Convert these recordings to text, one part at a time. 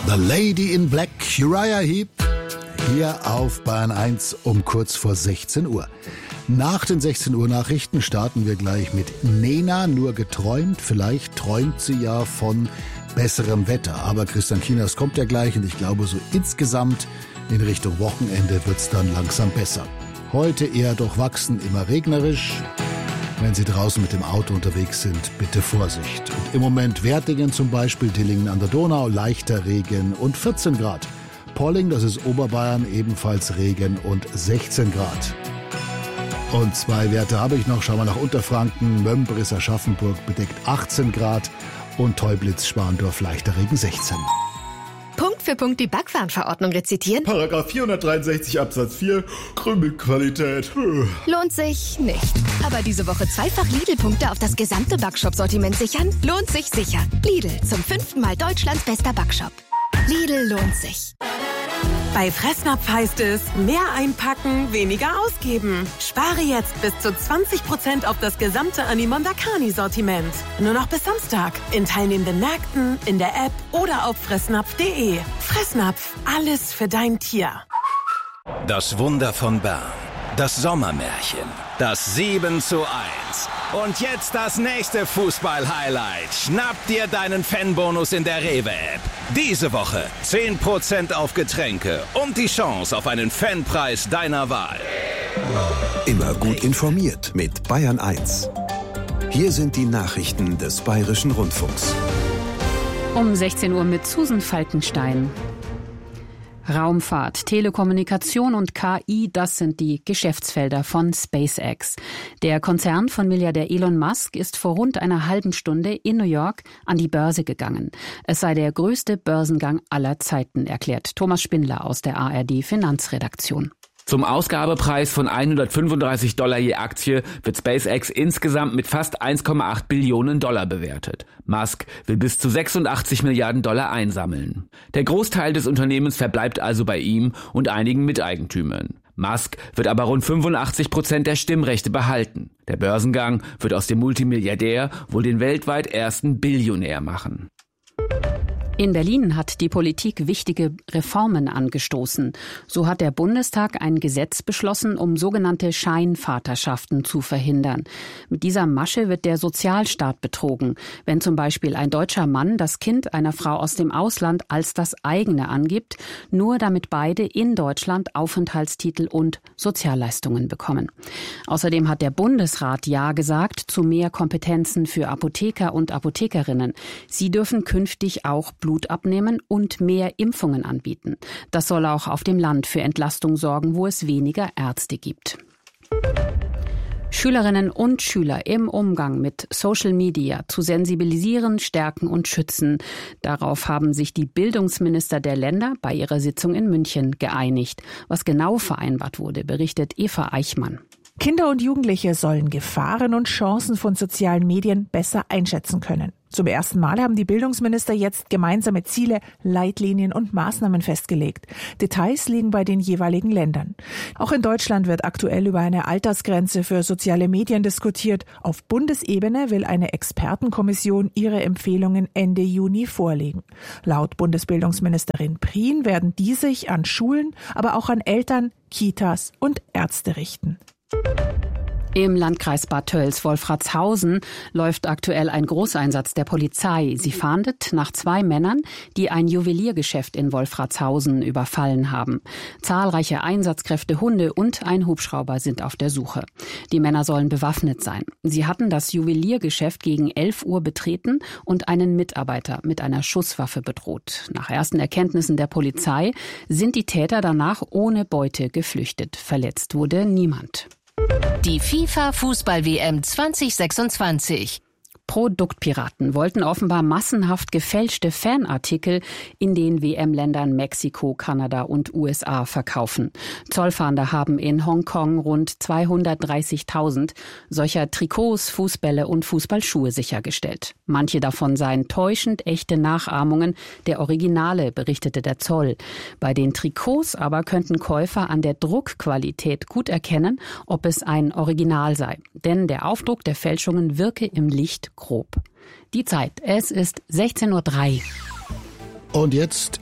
The Lady in Black, Uriah Heep, hier auf Bayern 1 um kurz vor 16 Uhr. Nach den 16 Uhr Nachrichten starten wir gleich mit Nena, nur geträumt. Vielleicht träumt sie ja von besserem Wetter. Aber Christian Kieners kommt ja gleich und ich glaube, so insgesamt in Richtung Wochenende wird's dann langsam besser. Heute eher durchwachsen, immer regnerisch. Wenn Sie draußen mit dem Auto unterwegs sind, bitte Vorsicht. Und im Moment Wertingen zum Beispiel, Dillingen an der Donau, leichter Regen und 14 Grad. Polling, das ist Oberbayern, ebenfalls Regen und 16 Grad. Und 2 Werte habe ich noch. Schauen wir nach Unterfranken, Mömbris, Aschaffenburg bedeckt 18 Grad und Teublitz, Schwandorf, leichter Regen 16. Punkt für Punkt die Backwarenverordnung rezitieren? Paragraph 463 Absatz 4, Krümelqualität. Lohnt sich nicht. Aber diese Woche zweifach Lidl-Punkte auf das gesamte Backshop-Sortiment sichern? Lohnt sich sicher. Lidl, zum 5. Mal Deutschlands bester Backshop. Lidl lohnt sich. Bei Fressnapf heißt es, mehr einpacken, weniger ausgeben. Spare jetzt bis zu 20% auf das gesamte Animondakani-Sortiment. Nur noch bis Samstag. In teilnehmenden Märkten, in der App oder auf fressnapf.de. Fressnapf, alles für dein Tier. Das Wunder von Bern. Das Sommermärchen. Das 7:1. Und jetzt das nächste Fußball-Highlight. Schnapp dir deinen Fanbonus in der Rewe-App. Diese Woche 10% auf Getränke und die Chance auf einen Fanpreis deiner Wahl. Immer gut informiert mit Bayern 1. Hier sind die Nachrichten des Bayerischen Rundfunks. Um 16 Uhr mit Susan Falkenstein. Raumfahrt, Telekommunikation und KI, das sind die Geschäftsfelder von SpaceX. Der Konzern von Milliardär Elon Musk ist vor rund einer halben Stunde in New York an die Börse gegangen. Es sei der größte Börsengang aller Zeiten, erklärt Thomas Spindler aus der ARD Finanzredaktion. Zum Ausgabepreis von $135 je Aktie wird SpaceX insgesamt mit fast 1,8 Billionen Dollar bewertet. Musk will bis zu 86 Milliarden Dollar einsammeln. Der Großteil des Unternehmens verbleibt also bei ihm und einigen Miteigentümern. Musk wird aber rund 85% der Stimmrechte behalten. Der Börsengang wird aus dem Multimilliardär wohl den weltweit ersten Billionär machen. In Berlin hat die Politik wichtige Reformen angestoßen. So hat der Bundestag ein Gesetz beschlossen, um sogenannte Scheinvaterschaften zu verhindern. Mit dieser Masche wird der Sozialstaat betrogen, wenn zum Beispiel ein deutscher Mann das Kind einer Frau aus dem Ausland als das eigene angibt, nur damit beide in Deutschland Aufenthaltstitel und Sozialleistungen bekommen. Außerdem hat der Bundesrat Ja gesagt zu mehr Kompetenzen für Apotheker und Apothekerinnen. Sie dürfen künftig auch Blut abnehmen und mehr Impfungen anbieten. Das soll auch auf dem Land für Entlastung sorgen, wo es weniger Ärzte gibt. Schülerinnen und Schüler im Umgang mit Social Media zu sensibilisieren, stärken und schützen. Darauf haben sich die Bildungsminister der Länder bei ihrer Sitzung in München geeinigt. Was genau vereinbart wurde, berichtet Eva Eichmann. Kinder und Jugendliche sollen Gefahren und Chancen von sozialen Medien besser einschätzen können. Zum ersten Mal haben die Bildungsminister jetzt gemeinsame Ziele, Leitlinien und Maßnahmen festgelegt. Details liegen bei den jeweiligen Ländern. Auch in Deutschland wird aktuell über eine Altersgrenze für soziale Medien diskutiert. Auf Bundesebene will eine Expertenkommission ihre Empfehlungen Ende Juni vorlegen. Laut Bundesbildungsministerin Prien werden die sich an Schulen, aber auch an Eltern, Kitas und Ärzte richten. Im Landkreis Bad Tölz-Wolfratshausen läuft aktuell ein Großeinsatz der Polizei. Sie fahndet nach 2 Männern, die ein Juweliergeschäft in Wolfratshausen überfallen haben. Zahlreiche Einsatzkräfte, Hunde und ein Hubschrauber sind auf der Suche. Die Männer sollen bewaffnet sein. Sie hatten das Juweliergeschäft gegen 11 Uhr betreten und einen Mitarbeiter mit einer Schusswaffe bedroht. Nach ersten Erkenntnissen der Polizei sind die Täter danach ohne Beute geflüchtet. Verletzt wurde niemand. Die FIFA-Fußball-WM 2026. Produktpiraten wollten offenbar massenhaft gefälschte Fanartikel in den WM-Ländern Mexiko, Kanada und USA verkaufen. Zollfahnder haben in Hongkong rund 230.000 solcher Trikots, Fußbälle und Fußballschuhe sichergestellt. Manche davon seien täuschend echte Nachahmungen der Originale, berichtete der Zoll. Bei den Trikots aber könnten Käufer an der Druckqualität gut erkennen, ob es ein Original sei. Denn der Aufdruck der Fälschungen wirke im Licht grob. Die Zeit, es ist 16:03 Uhr. Und jetzt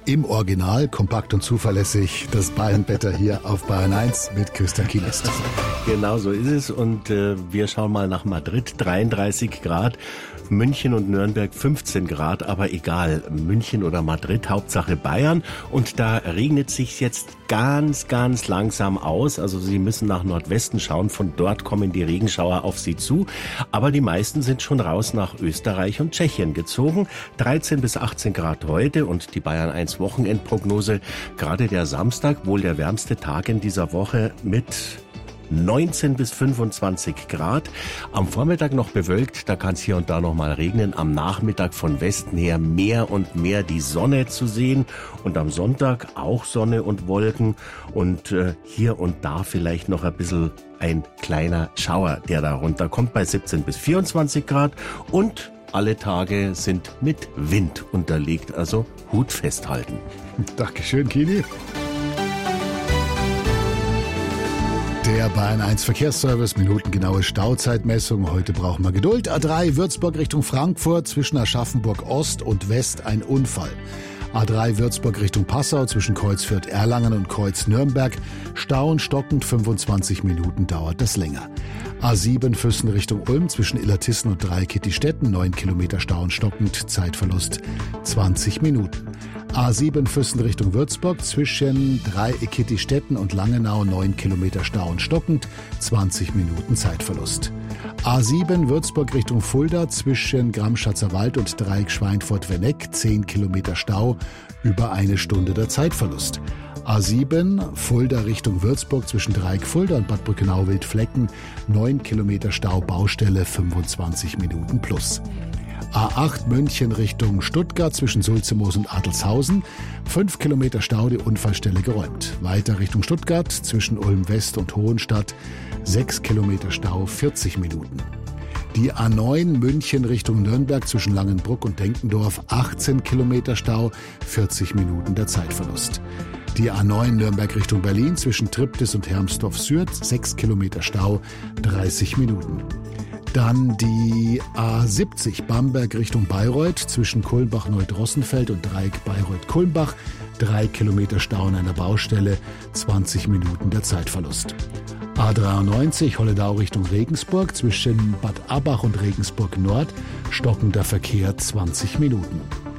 im Original, kompakt und zuverlässig. Das Bayern-Wetter hier auf Bayern 1 mit Christian Kienest. Genau so ist es und wir schauen mal nach Madrid, 33 Grad. München und Nürnberg 15 Grad, aber egal, München oder Madrid, Hauptsache Bayern. Und da regnet sich jetzt ganz, ganz langsam aus. Also Sie müssen nach Nordwesten schauen, von dort kommen die Regenschauer auf Sie zu. Aber die meisten sind schon raus nach Österreich und Tschechien gezogen. 13 bis 18 Grad heute und die Bayern 1 Wochenendprognose. Gerade der Samstag, wohl der wärmste Tag in dieser Woche mit 19 bis 25 Grad. Am Vormittag noch bewölkt, da kann es hier und da noch mal regnen. Am Nachmittag von Westen her mehr und mehr die Sonne zu sehen. Und am Sonntag auch Sonne und Wolken. Und hier und da vielleicht noch ein bisschen ein kleiner Schauer, der da runterkommt bei 17 bis 24 Grad. Und alle Tage sind mit Wind unterlegt, also Hut festhalten. Dankeschön, Kini. Der Bayern 1 Verkehrsservice, minutengenaue Stauzeitmessung. Heute brauchen wir Geduld. A3 Würzburg Richtung Frankfurt, zwischen Aschaffenburg Ost und West ein Unfall. A3 Würzburg Richtung Passau, zwischen Kreuz Fürth-Erlangen und Kreuz Nürnberg. Stau und stockend, 25 Minuten dauert das länger. A7 Füssen Richtung Ulm, zwischen Illertissen und Dreieck-Kittistetten, 9 Kilometer Stau und stockend, Zeitverlust 20 Minuten. A7 Füssen Richtung Würzburg, zwischen Dreieck-Kittistetten und Langenau, 9 Kilometer Stau und stockend, 20 Minuten Zeitverlust. A7 Würzburg Richtung Fulda, zwischen Gramschatzer Wald und Dreieck Schweinfurt-Wenneck, 10 Kilometer Stau, über eine Stunde der Zeitverlust. A7 Fulda Richtung Würzburg, zwischen Dreieck Fulda und Bad Brückenau-Wildflecken, 9 Kilometer Stau, Baustelle, 25 Minuten plus. A8 München Richtung Stuttgart, zwischen Sulzemoos und Adelshausen, 5 Kilometer Stau, die Unfallstelle geräumt. Weiter Richtung Stuttgart, zwischen Ulm West und Hohenstadt, 6 Kilometer Stau, 40 Minuten. Die A9 München Richtung Nürnberg, zwischen Langenbruck und Denkendorf, 18 Kilometer Stau, 40 Minuten der Zeitverlust. Die A9 Nürnberg Richtung Berlin, zwischen Triptis und Hermsdorf-Sürth, 6 Kilometer Stau, 30 Minuten. Dann die A70 Bamberg Richtung Bayreuth, zwischen Kulmbach-Neudrossenfeld und Dreieck Bayreuth-Kulmbach, 3 Kilometer Stau an einer Baustelle, 20 Minuten der Zeitverlust. A93 Holledau Richtung Regensburg, zwischen Bad Abbach und Regensburg Nord, stockender Verkehr, 20 Minuten.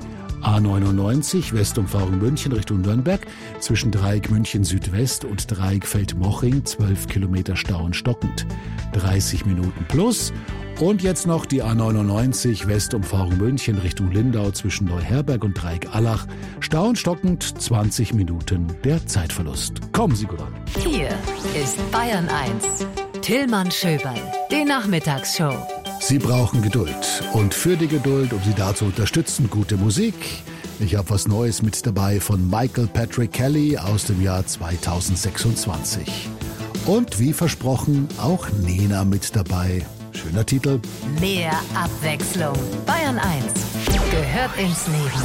A99 Westumfahrung München Richtung Nürnberg, zwischen Dreieck München Südwest und Dreieck Feldmochring, 12 Kilometer Stau und stockend, 30 Minuten plus. Und jetzt noch die A99 Westumfahrung München Richtung Lindau, zwischen Neuherberg und Dreieck Allach, Stau und stockend, 20 Minuten der Zeitverlust. Kommen Sie gut an. Hier ist Bayern 1. Tillmann Schöberl, die Nachmittagsshow. Sie brauchen Geduld. Und für die Geduld, um Sie da zu unterstützen, gute Musik. Ich habe was Neues mit dabei von Michael Patrick Kelly aus dem Jahr 2026. Und wie versprochen, auch Nena mit dabei. Schöner Titel. Mehr Abwechslung. Bayern 1 gehört ins Leben.